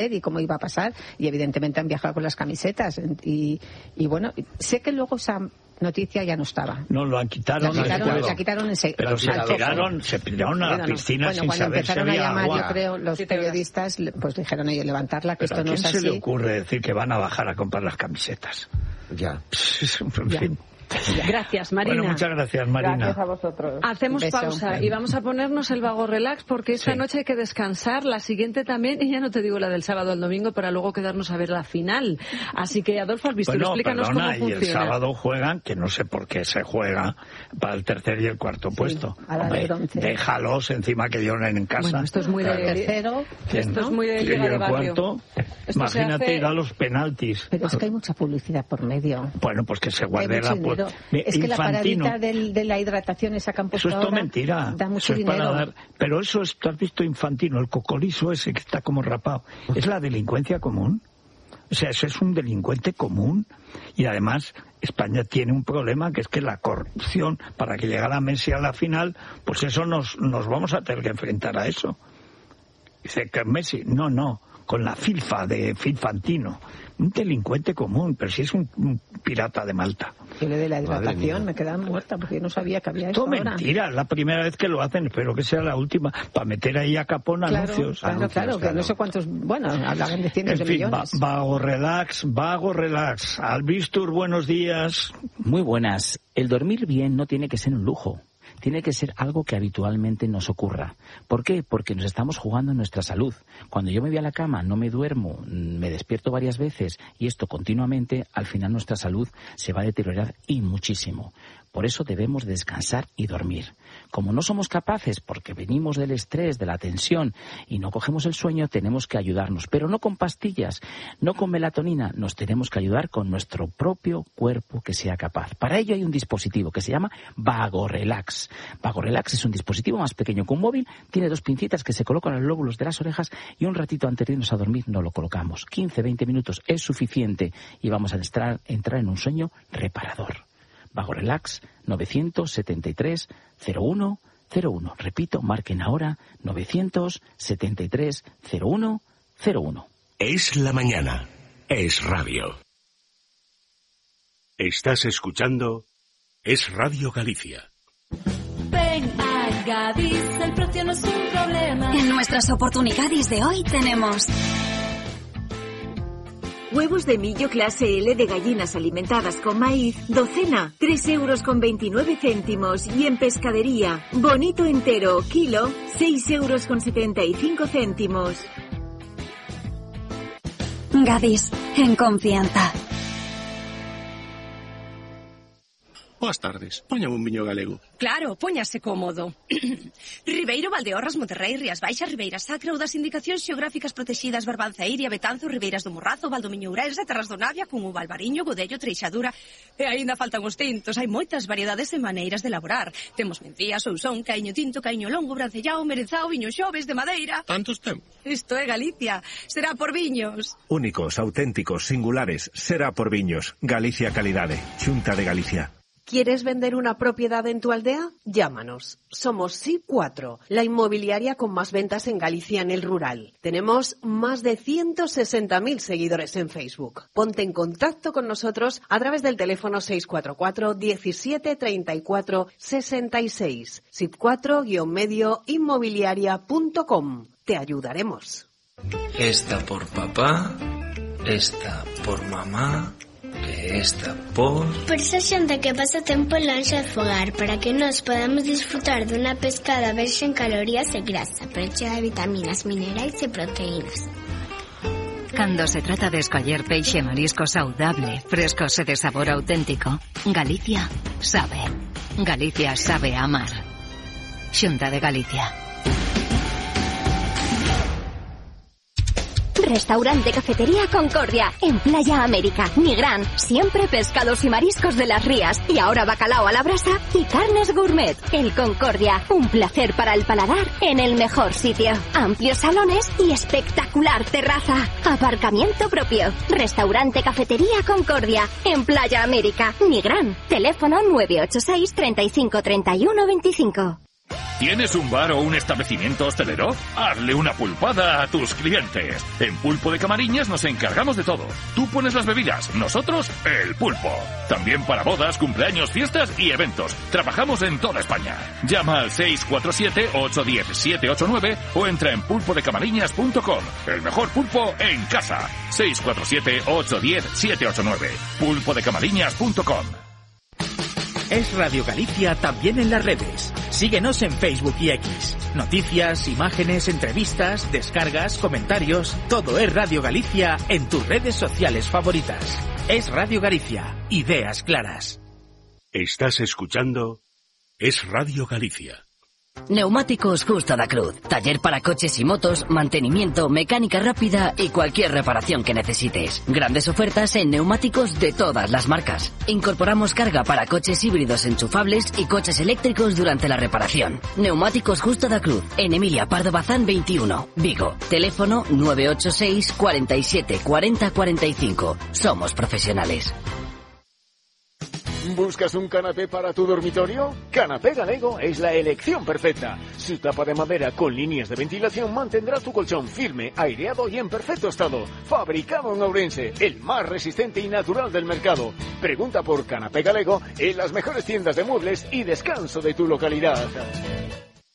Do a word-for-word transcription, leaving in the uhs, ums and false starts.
y cómo iba a pasar, y evidentemente han viajado con las camisetas y, y bueno, sé que luego esa noticia ya no estaba. No, lo han quitado. La quitaron, la quitaron en se, Pero se tiraron, se tiraron a la piscina bueno, sin cuando saber empezaron si había a llamar, agua. Yo creo, los sí, periodistas pues dijeron, oye, levantarla, que pero esto no es así. ¿a quién se le ocurre decir que van a bajar a comprar las camisetas? Ya. En fin. Gracias, Marina. Bueno, muchas gracias, Marina. Gracias a vosotros. Hacemos pausa y vamos a ponernos el vago relax porque esta sí. noche hay que descansar, la siguiente también, y ya no te digo la del sábado al domingo para luego quedarnos a ver la final. Así que, Adolfo Albistur, bueno, explícanos perdona, cómo funciona. Y el sábado juegan, que no sé por qué se juega, para el tercer y el cuarto sí, puesto. A la Hombre, de once. Déjalos encima que lloren en casa. Bueno, esto es muy de claro. tercero. Esto ¿no? es muy de y Liga de el Barrio. cuarto, Esto imagínate hace... ir a los penaltis. Pero es que hay mucha publicidad por medio. Bueno, pues que se guarde la... Dinero. Es que la paradita del, de la hidratación esa que han puesto eso es todo ahora, mentira. Da mucho eso es dinero. Para dar... Pero eso es, tú has visto Infantino, el cocolizo ese que está como rapado. Es la delincuencia común. O sea, eso es un delincuente común. Y además, España tiene un problema, que es que la corrupción, para que llegara Messi a la final, pues eso nos, nos vamos a tener que enfrentar a eso. Dice que Messi, no, no, con la filfa de Infantino. Un delincuente común, pero si es un, un pirata de Malta. Yo le de la hidratación me quedaba muerta porque yo no sabía que había eso. Todo mentira, es la primera vez que lo hacen, espero que sea la última, para meter ahí a capón claro, anuncios. Claro, anuncios, claro, claro, que no sé cuántos, bueno, hablaban de cientos en de fin, millones. Va, vago relax, vago relax. Albistur, buenos días. Muy buenas. El dormir bien no tiene que ser un lujo. Tiene que ser algo que habitualmente nos ocurra. ¿Por qué? Porque nos estamos jugando en nuestra salud. Cuando yo me voy a la cama, no me duermo, me despierto varias veces y esto continuamente, al final nuestra salud se va a deteriorar y muchísimo. Por eso debemos descansar y dormir. Como no somos capaces, porque venimos del estrés, de la tensión, y no cogemos el sueño, tenemos que ayudarnos. Pero no con pastillas, no con melatonina, nos tenemos que ayudar con nuestro propio cuerpo que sea capaz. Para ello hay un dispositivo que se llama Vago Relax. Vago Relax es un dispositivo más pequeño que un móvil, tiene dos pincitas que se colocan en los lóbulos de las orejas y un ratito antes de irnos a dormir no lo colocamos. quince a veinte minutos es suficiente y vamos a entrar, entrar en un sueño reparador. Vago Relax, nueve siete tres, cero uno cero uno. Repito, marquen ahora, nueve siete tres, cero uno cero uno. Es la mañana. Es radio. Estás escuchando Es Radio Galicia. Ven a Gadis, el precio no es un problema. En nuestras oportunidades de hoy tenemos... Huevos de millo clase L de gallinas alimentadas con maíz, docena, tres euros con veintinueve céntimos. Y en pescadería, bonito entero, kilo, seis euros con setenta y cinco céntimos. Gadis, en confianza. Boas tardes, póñame un viño galego. Claro, póñase cómodo. Ribeiro, Valdeorras, Monterrey, Rías Baixas, Ribeira Sacra ou das indicacións xeográficas protegidas Barbanza Iria, Betanzo, Ribeiras do Morrazo, Valdomiño Ourense, Terras do Navia, Cunhuva, Albariño, Godello, Treixadura. E aínda faltan os tintos, hai moitas variedades e maneiras de elaborar. Temos mencía, sousón, caíño tinto, caíño longo, brancellao, merenzao, viño xoves de madeira. Tantos temos. Isto é Galicia, será por viños. Únicos, auténticos, singulares, será por viños. Galicia Calidade, Xunta de Galicia. ¿Quieres vender una propiedad en tu aldea? Llámanos. Somos S I P cuatro, la inmobiliaria con más ventas en Galicia en el rural. Tenemos más de ciento sesenta mil seguidores en Facebook. Ponte en contacto con nosotros a través del teléfono seis cuatro cuatro, diecisiete, treinta y cuatro, sesenta y seis. S I P cuatro guión medio inmobiliaria punto com. Te ayudaremos. Esta por papá, esta por mamá... Esta por... Por esa xente que pasa tempo lonxe de fogar, para que nos podamos disfrutar dunha pescada verxe en calorías e grasa, pero chea de vitaminas, minerais e proteínas. Cando se trata de escoller peixe e marisco saudable, frescos e de sabor auténtico, Galicia sabe. Galicia sabe amar. Xunta de Galicia. Restaurante Cafetería Concordia, en Playa América, Nigrán, siempre pescados y mariscos de las rías, y ahora bacalao a la brasa y carnes gourmet. El Concordia, un placer para el paladar en el mejor sitio. Amplios salones y espectacular terraza. Aparcamiento propio. Restaurante Cafetería Concordia, en Playa América, Nigrán. Teléfono nueve ocho seis, treinta y cinco, treinta y uno, veinticinco. ¿Tienes un bar o un establecimiento hostelero? Hazle una pulpada a tus clientes. En Pulpo de Camariñas nos encargamos de todo. Tú pones las bebidas, nosotros el pulpo. También para bodas, cumpleaños, fiestas y eventos. Trabajamos en toda España. Llama al seis cuatro siete, ocho uno cero, siete ocho nueve o entra en pulpo de camariñas punto com. El mejor pulpo en casa. seis cuatro siete, ocho uno cero, siete ocho nueve. pulpo de camariñas punto com. Es Radio Galicia también en las redes. Síguenos en Facebook y X. Noticias, imágenes, entrevistas, descargas, comentarios. Todo es Radio Galicia en tus redes sociales favoritas. Es Radio Galicia. Ideas claras. Estás escuchando Es Radio Galicia. Neumáticos Justa da Cruz. Taller para coches y motos, mantenimiento, mecánica rápida y cualquier reparación que necesites. Grandes ofertas en neumáticos de todas las marcas. Incorporamos carga para coches híbridos enchufables y coches eléctricos durante la reparación. Neumáticos Justa da Cruz. En Emilia Pardo Bazán veintiuno, Vigo. Teléfono nueve ocho seis, cuarenta y siete, cuarenta, cuarenta y cinco. Somos profesionales. ¿Buscas un canapé para tu dormitorio? Canapé Galego es la elección perfecta. Su tapa de madera con líneas de ventilación mantendrá tu colchón firme, aireado y en perfecto estado. Fabricado en Ourense, el más resistente y natural del mercado. Pregunta por Canapé Galego en las mejores tiendas de muebles y descanso de tu localidad.